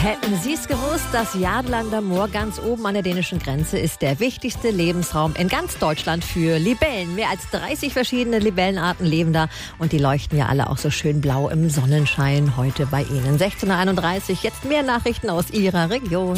Hätten Sie es gewusst, das Jadlander Moor ganz oben an der dänischen Grenze ist der wichtigste Lebensraum in ganz Deutschland für Libellen. Mehr als 30 verschiedene Libellenarten leben da und die leuchten ja alle auch so schön blau im Sonnenschein heute bei Ihnen. 16.31 Uhr, jetzt mehr Nachrichten aus Ihrer Region.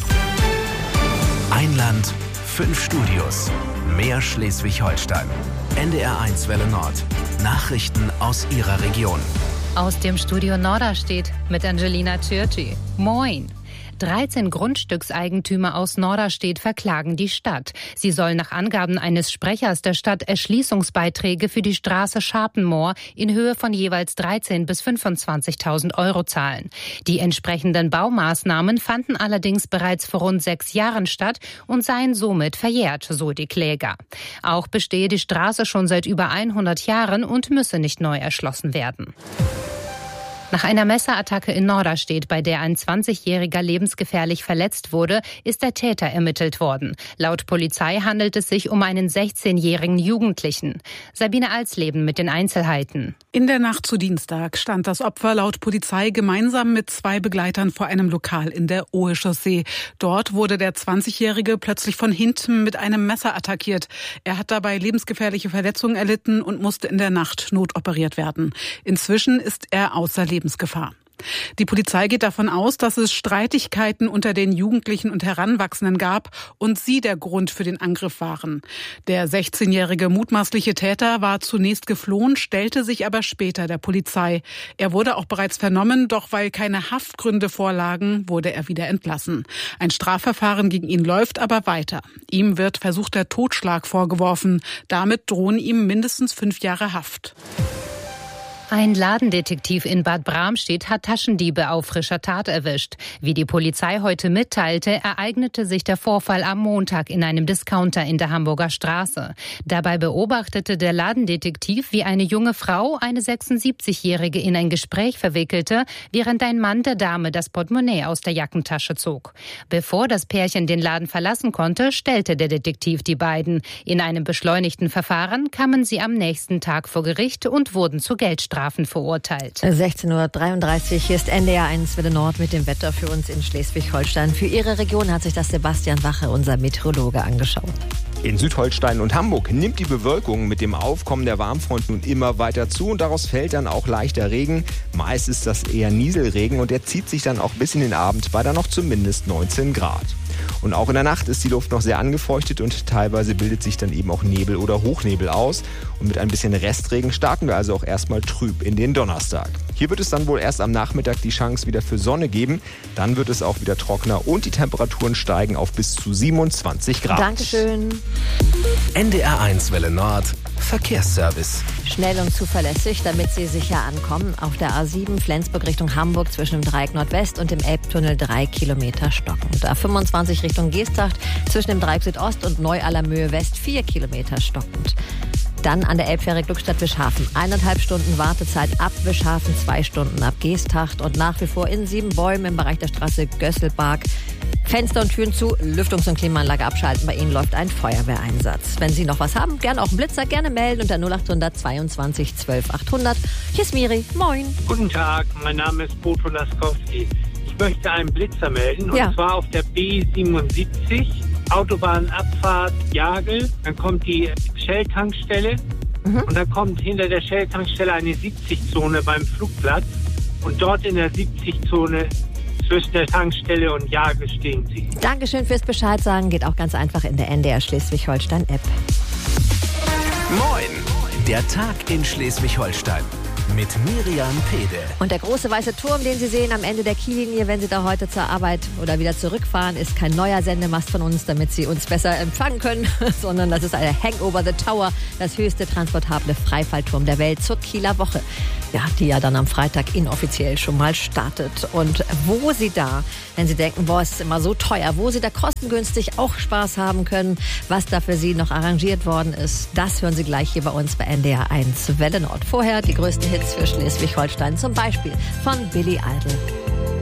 Ein Land, 5 Studios, mehr Schleswig-Holstein. NDR1 Welle Nord. Nachrichten aus Ihrer Region. Aus dem Studio Norderstedt mit Angelina Türci. Moin! 13 Grundstückseigentümer aus Norderstedt verklagen die Stadt. Sie sollen nach Angaben eines Sprechers der Stadt Erschließungsbeiträge für die Straße Scharpenmoor in Höhe von jeweils 13.000 bis 25.000 Euro zahlen. Die entsprechenden Baumaßnahmen fanden allerdings bereits vor rund 6 Jahren statt und seien somit verjährt, so die Kläger. Auch bestehe die Straße schon seit über 100 Jahren und müsse nicht neu erschlossen werden. Nach einer Messerattacke in Norderstedt, bei der ein 20-Jähriger lebensgefährlich verletzt wurde, ist der Täter ermittelt worden. Laut Polizei handelt es sich um einen 16-jährigen Jugendlichen. Sabine Alsleben mit den Einzelheiten. In der Nacht zu Dienstag stand das Opfer laut Polizei gemeinsam mit 2 Begleitern vor einem Lokal in der Ohe-Chaussee. Dort wurde der 20-Jährige plötzlich von hinten mit einem Messer attackiert. Er hat dabei lebensgefährliche Verletzungen erlitten und musste in der Nacht notoperiert werden. Inzwischen ist er außer Lebensgefahr. Die Polizei geht davon aus, dass es Streitigkeiten unter den Jugendlichen und Heranwachsenden gab und sie der Grund für den Angriff waren. Der 16-jährige mutmaßliche Täter war zunächst geflohen, stellte sich aber später der Polizei. Er wurde auch bereits vernommen, doch weil keine Haftgründe vorlagen, wurde er wieder entlassen. Ein Strafverfahren gegen ihn läuft aber weiter. Ihm wird versuchter Totschlag vorgeworfen. Damit drohen ihm mindestens 5 Jahre Haft. Ein Ladendetektiv in Bad Bramstedt hat Taschendiebe auf frischer Tat erwischt. Wie die Polizei heute mitteilte, ereignete sich der Vorfall am Montag in einem Discounter in der Hamburger Straße. Dabei beobachtete der Ladendetektiv, wie eine junge Frau eine 76-Jährige in ein Gespräch verwickelte, während ein Mann der Dame das Portemonnaie aus der Jackentasche zog. Bevor das Pärchen den Laden verlassen konnte, stellte der Detektiv die beiden. In einem beschleunigten Verfahren kamen sie am nächsten Tag vor Gericht und wurden zu Geldstrafen verurteilt. 16.33 Uhr, hier ist NDR1 Welle Nord mit dem Wetter für uns in Schleswig-Holstein. Für Ihre Region hat sich das Sebastian Wache, unser Meteorologe, angeschaut. In Südholstein und Hamburg nimmt die Bewölkung mit dem Aufkommen der Warmfront nun immer weiter zu und daraus fällt dann auch leichter Regen. Meist ist das eher Nieselregen und der zieht sich dann auch bis in den Abend bei dann noch zumindest 19 Grad. Und auch in der Nacht ist die Luft noch sehr angefeuchtet und teilweise bildet sich dann eben auch Nebel oder Hochnebel aus. Und mit ein bisschen Restregen starten wir also auch erstmal trüb in den Donnerstag. Hier wird es dann wohl erst am Nachmittag die Chance wieder für Sonne geben. Dann wird es auch wieder trockener und die Temperaturen steigen auf bis zu 27 Grad. Dankeschön. NDR1 Welle Nord. Verkehrsservice. Schnell und zuverlässig, damit Sie sicher ankommen. Auf der A7 Flensburg Richtung Hamburg zwischen dem Dreieck Nordwest und dem Elbtunnel 3 Kilometer stockend. A25 Richtung Geesthacht zwischen dem Dreieck Südost und Neu-Allermöhe West 4 Kilometer stockend. Dann an der Elbfähre Glückstadt-Wischhafen 1,5 Stunden Wartezeit ab Wischhafen, 2 Stunden ab Geesthacht und nach wie vor in Siebenbäumen im Bereich der Straße Gösselbark. Fenster und Türen zu, Lüftungs- und Klimaanlage abschalten. Bei Ihnen läuft ein Feuerwehreinsatz. Wenn Sie noch was haben, gerne auch einen Blitzer, gerne melden unter 0800 22 12 800. Hier ist Miri, moin. Guten Tag, mein Name ist Boto Laskowski. Ich möchte einen Blitzer melden und zwar auf der B77, Autobahnabfahrt Jagel. Dann kommt die Shell-Tankstelle und dann kommt hinter der Shell-Tankstelle eine 70-Zone beim Flugplatz und dort in der 70-Zone zwischen der Tankstelle und Jagel stehen Sie. Dankeschön fürs Bescheid sagen. Geht auch ganz einfach in der NDR Schleswig-Holstein-App. Moin! Der Tag in Schleswig-Holstein. Mit Miriam Pede. Und der große weiße Turm, den Sie sehen am Ende der Kiellinie, wenn Sie da heute zur Arbeit oder wieder zurückfahren, ist kein neuer Sendemast von uns, damit Sie uns besser empfangen können, sondern das ist eine Hangover the Tower, das höchste transportable Freifallturm der Welt zur Kieler Woche. Ja, die ja dann am Freitag inoffiziell schon mal startet. Und wo Sie da, wenn Sie denken, boah, es ist immer so teuer, wo Sie da kostengünstig auch Spaß haben können, was da für Sie noch arrangiert worden ist, das hören Sie gleich hier bei uns bei NDR1 Welle Nord. Vorher die größten Hits für Schleswig-Holstein, zum Beispiel von Billy Idol.